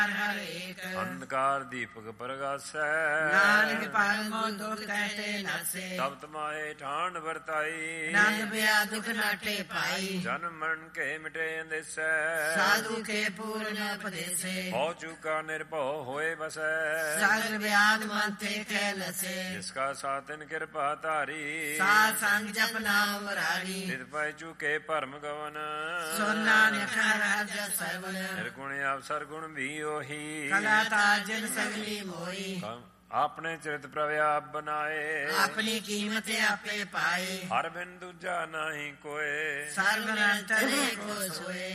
ਅੰਧਕਾਰ ਦੀਪਕ ਪ੍ਰਗਾਸੈ ਨਾਨਕ ਪਾਲਮੋ ਦੁਖ ਕਹਤੇ ਨਾਸੇ ਤਪਤ ਮਾਏ ਠਾਣ ਵਰਤਾਈ ਨੰਦ ਬਿਆ ਦੁਖ ਨਾਟੇ ਪਾਈ ਜਨਮ ਮਰਨ ਕੇ ਮਿਟੇ ਅੰਦੇਸੈ ਸਾਧੂ ਕੇ ਪੂਰਨ ਉਪਦੇਸੇ ਹੋ ਚੁਕਾ ਨਿਰਭਉ ਹੋਏ ਬਸੈ ਸਾਗਰ ਵਿਆਦ ਮਨ ਤੇ ਕਹਿ ਲਸੇ ਜਿਸ ਕਾ ਸਾਤਨ ਕਿਰਪਾ ਧਾਰੀ ਸਾਧ ਸੰਗ ਜਪ ਨਾਮ ਮੁਰਾਰੀ ਤਿਤ ਪੈ ਚੁਕੇ ਭਰਮ ਗਵਨ ਸੋ ਨਾਨਕ ਰਾਜ ਸਰਵਨ ਨਿਰਗੁਣ ਅਵਸਰ ਗੁਣ ਵੀ ਉਹੀ ਕਲਾ ਤਾਜਨ ਸਗਲੀ ਮੋਈ ਆਪਣੇ ਚਰਿਤ ਪ੍ਰਭ ਆਪ ਬਨਾਏ ਆਪਣੀ ਕੀਮਤ ਆਪੇ ਪਾਏ ਹਰ ਬਿਨ ਦੂਜਾ ਨਹੀਂ ਕੋਏ ਸਰਬ ਨਿਰੰਤਰ ਏਕੋ ਸੋਏ।